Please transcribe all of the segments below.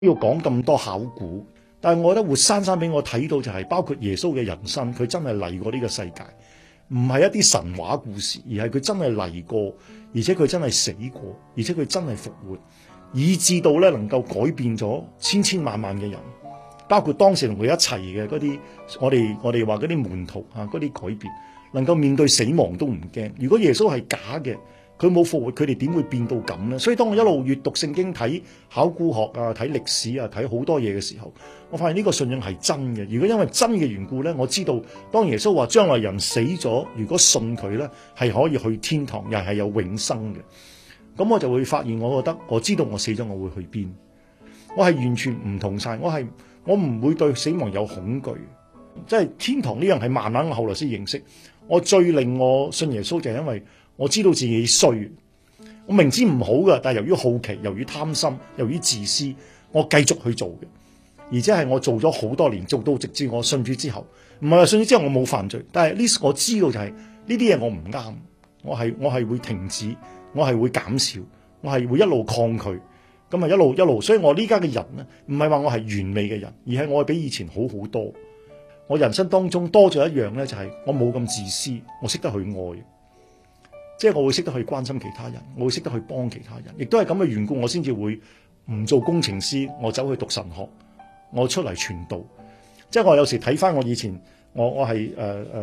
要講咁多考古，但係我覺得活生生俾我睇到就係包括耶穌嘅人生，佢真係嚟過呢個世界，唔係一啲神話故事，而係佢真係嚟過，而且佢真係死過，而且佢真係復活，以致到咧能夠改變咗千千萬萬嘅人，包括當時同佢一齊嘅嗰啲我哋話嗰啲門徒啊，嗰啲改變，能夠面對死亡都唔驚。如果耶穌係假嘅，佢冇復活，佢哋點會變到咁呢？所以當我一路閱讀聖經、睇考古學啊、睇歷史啊、睇好多嘢嘅時候，我發現呢個信仰係真嘅。如果因為真嘅緣故呢，我知道當耶穌話將來人死咗，如果信佢呢，係可以去天堂，又係有永生嘅。咁我就會發現，我覺得我知道我死咗我會去邊，我係完全唔同晒，我唔會對死亡有恐懼。即係天堂呢樣係慢慢我後來先認識。我最令我信耶穌就係因為我知道自己衰，我明知唔好嘅，但係由於好奇、由於貪心、由於自私，我繼續去做嘅。而且係我做咗好多年，做到直至我信主之後，唔係話信主之後我冇犯罪，但係呢我知道就係呢啲嘢我唔啱，我係會停止，我係會減少，我係會一路抗拒，咁啊一路，所以我呢家嘅人呢，唔係話我係完美嘅人，而係我係比以前好好多。我人生當中多咗一樣呢，就係我冇咁自私，我識得去愛。即係我會識得去關心其他人，我會識得去幫其他人，亦都係咁嘅緣故，我先至會唔做工程師，我走去讀神學，我出嚟傳道。即係我有時睇翻我以前，我係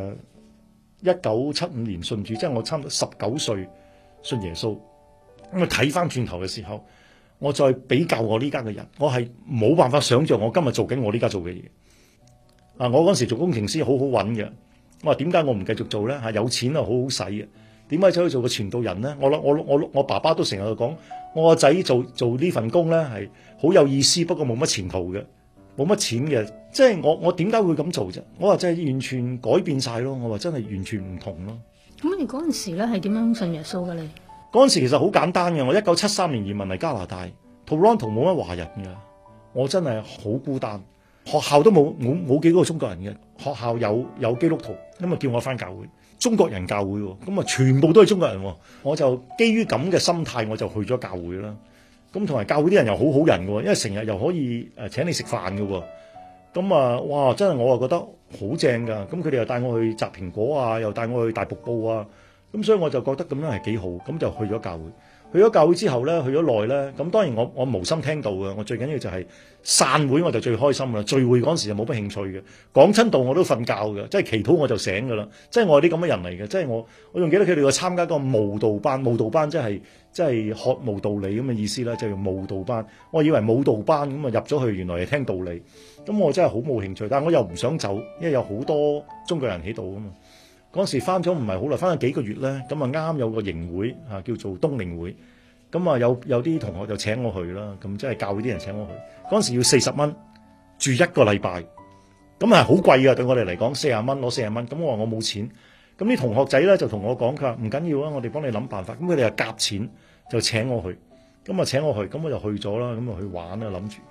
1975年信主，即係我差唔多19歲信耶穌。咁啊睇翻轉頭嘅時候，我再比較我呢家嘅人，我係冇辦法想像我今日做緊我呢家做嘅嘢。我嗰時做工程師好好揾嘅，我話點解我唔繼續做咧？有錢啊，好好使嘅。點解走去做個傳道人呢？我爸爸都成日講，我個仔做呢份工呢係好有意思，不過冇乜前途嘅，冇乜錢嘅。即係我點解會咁做啫？我話真係完全改變晒咯。我話真係完全唔同咯。 咁你嗰陣時咧係點樣信耶穌嘅你？ 嗰陣時其實好簡單嘅。我1973年移民嚟加拿大 Toronto 冇乜華人嘅，我真係好孤單。學校都冇幾個中國人嘅，學校有基督徒，咁啊叫我返教會，中國人教會，咁啊全部都係中國人，我就基於咁嘅心態，我就去咗教會啦。咁同埋教會啲人又好好人嘅，因為成日又可以請你食飯嘅，咁啊哇真係我啊覺得好正噶。咁佢哋又帶我去摘蘋果啊，又帶我去大瀑布啊，咁所以我就覺得咁樣係幾好，咁就去咗教會。去咗教會之後咧，去咗耐咧，咁當然我無心聽道嘅，我最緊要就係散會我就最開心啦。聚會嗰陣時就冇乜興趣嘅，講親道我都瞓覺嘅，即係祈禱我就醒㗎啦。即係我係啲咁嘅人嚟嘅，即係我仲記得佢哋去參加個慕道班，慕道班即係學無道理咁嘅意思啦，就叫慕道班。我以為慕道班咁啊入咗去，原來係聽道理，咁我真係好冇興趣，但係我又唔想走，因為有好多中國人喺度啊嘛。嗰時翻咗唔係好耐，翻咗幾個月咧，咁啊啱有個營會叫做冬令會，咁啊有啲同學就請我去啦，咁即係教會啲人請我去。嗰時要40蚊住1個禮拜，咁係好貴噶，對我哋嚟講40蚊攞40蚊，咁我話我冇錢，咁啲同學仔咧就同我講，佢話唔緊要啊，我哋幫你諗辦法，咁佢哋又夾錢就請我去，咁啊請我去，咁我就去咗啦，咁啊去玩啦，諗住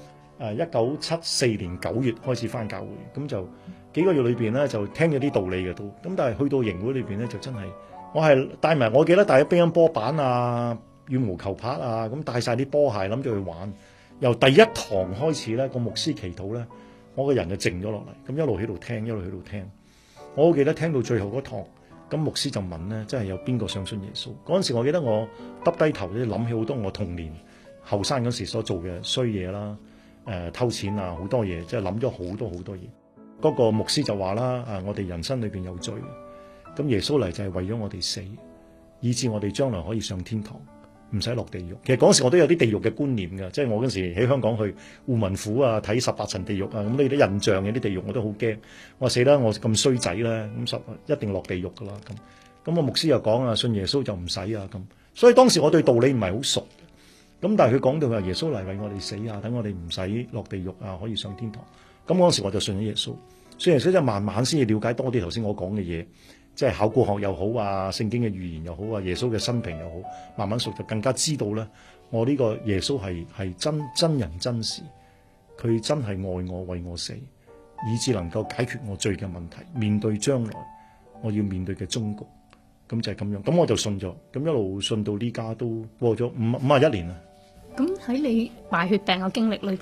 1974年9月開始翻教會，咁就幾個月裏邊咧就聽咗啲道理嘅都，咁但係去到營會裏邊咧就真係，我係帶埋，我記得帶咗乒乓波板啊、羽毛球拍啊，咁帶晒啲波鞋諗住去玩。由第一堂開始咧，個牧師祈禱咧，我個人就靜咗落嚟，咁一路喺度聽，一路喺度聽。我好記得聽到最後嗰堂，咁牧師就問咧，真係有邊個想信耶穌？嗰陣時我記得我耷低頭咧，諗起好多我童年後生嗰時所做嘅衰嘢啦。偷錢啊，好多嘢，即係諗咗好多好多嘢。嗰個牧師就話啦，我哋人生裏邊有罪，咁耶穌嚟就係為咗我哋死，以致我哋將來可以上天堂，唔使落地獄。其實嗰時我都有啲地獄嘅觀念㗎，即係我嗰時喺香港去護民府啊，睇18層地獄啊，咁呢啲印象嘅啲地獄我都好驚。我話死啦，我咁衰仔咧，咁一定落地獄噶啦。咁個牧師又講啊，信耶穌就唔使啊咁。所以當時我對道理唔係好熟。咁但係佢講到話耶穌嚟為我哋死啊，等我哋唔使落地獄啊，可以上天堂。咁嗰時我就信咗耶穌，信耶穌就慢慢先至了解多啲頭先我講嘅嘢，即係考古學又好啊，聖經嘅預言又好啊，耶穌嘅生平又好，慢慢熟就更加知道咧，我呢個耶穌係真人真事，佢真係愛我為我死，以致能夠解決我罪嘅問題，面對將來我要面對嘅終局。咁就係咁樣，咁我就信咗，咁一路信到呢家都過咗51年啦。 咁喺你敗血病嘅經歷裏邊。